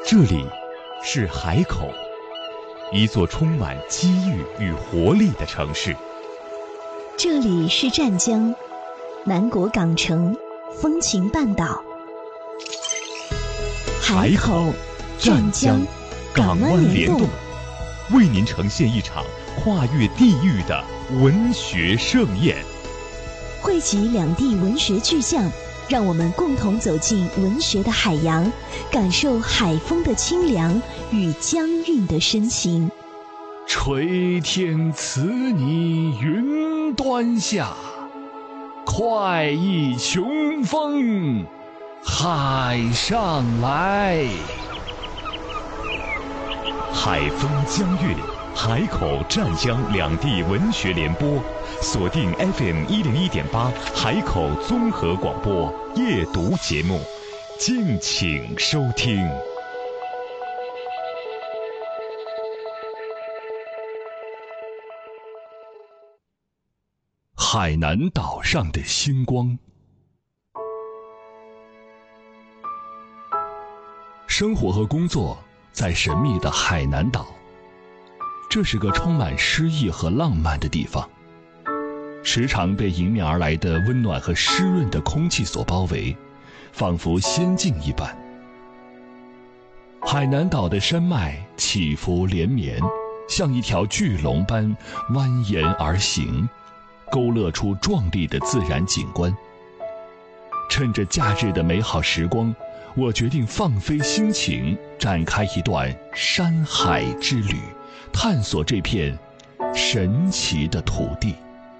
这里是海口，一座充满机遇与活力的城市。 这里是湛江，南国港城，风情半岛。海口、湛江、港湾联动， 为您呈现一场跨越地域的文学盛宴。 汇集两地文学巨匠，让我们共同走进文学的海洋，感受海风的清凉与江韵的深情。 垂天辞你云端下，快意雄风海上来。 海风江韵，海口、湛江两地文学联播，锁定 FM101.8 海口综合广播夜读节目，敬请收听。 海南岛上的星光。生活和工作在神秘的海南岛，这是个充满诗意和浪漫的地方，时常被迎面而来的温暖和湿润的空气所包围，仿佛仙境一般。海南岛的山脉起伏连绵，像一条巨龙般蜿蜒而行，勾勒出壮丽的自然景观。趁着假日的美好时光，我决定放飞心情，展开一段山海之旅，探索这片神奇的土地。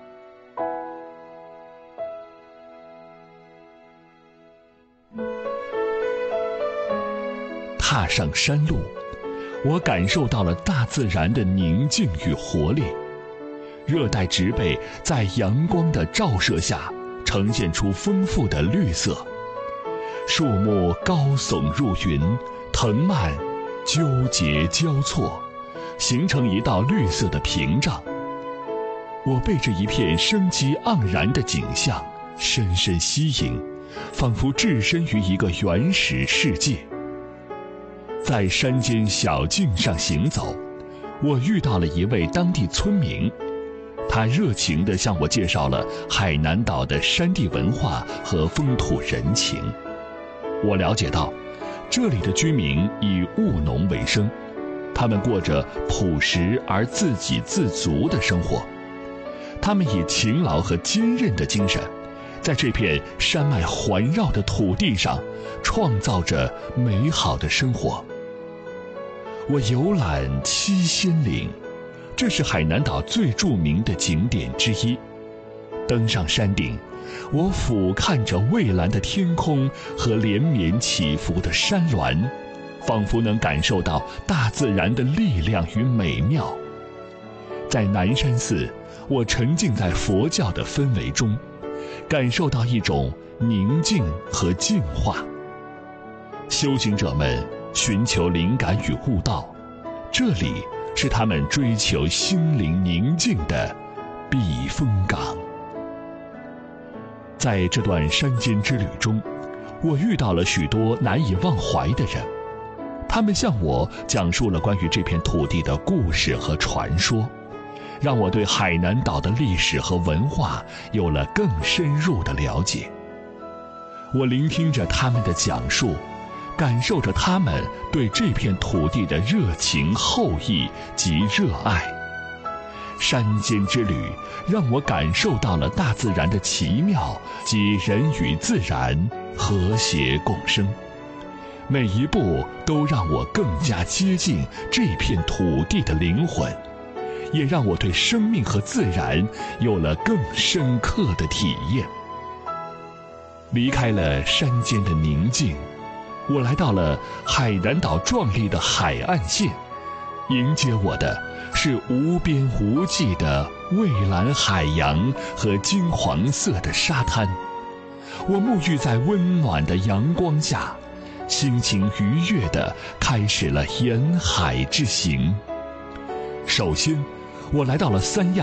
踏上山路，我感受到了大自然的宁静与活力。热带植被在阳光的照射下呈现出丰富的绿色，树木高耸入云，藤蔓纠结交错，形成一道绿色的屏障。我被这一片生机盎然的景象深深吸引，仿佛置身于一个原始世界。在山间小径上行走，我遇到了一位当地村民，他热情地向我介绍了海南岛的山地文化和风土人情。我了解到，这里的居民以务农为生，他们过着朴实而自给自足的生活。他们以勤劳和坚韧的精神，在这片山脉环绕的土地上，创造着美好的生活。我游览七仙岭，这是海南岛最著名的景点之一。登上山顶，我俯瞰着蔚蓝的天空和连绵起伏的山峦，仿佛能感受到大自然的力量与美妙。在南山寺，我沉浸在佛教的氛围中，感受到一种宁静和净化。修行者们寻求灵感与悟道，这里是他们追求心灵宁静的避风港。在这段山间之旅中，我遇到了许多难以忘怀的人，他们向我讲述了关于这片土地的故事和传说，让我对海南岛的历史和文化有了更深入的了解。我聆听着他们的讲述，感受着他们对这片土地的热情厚谊及热爱。山间之旅让我感受到了大自然的奇妙及人与自然和谐共生，每一步都让我更加接近这片土地的灵魂，也让我对生命和自然有了更深刻的体验。离开了山间的宁静，我来到了海南岛壮丽的海岸线，迎接我的是无边无际的蔚蓝海洋和金黄色的沙滩。我沐浴在温暖的阳光下，心情愉悦地开始了沿海之行。首先，我来到了三亚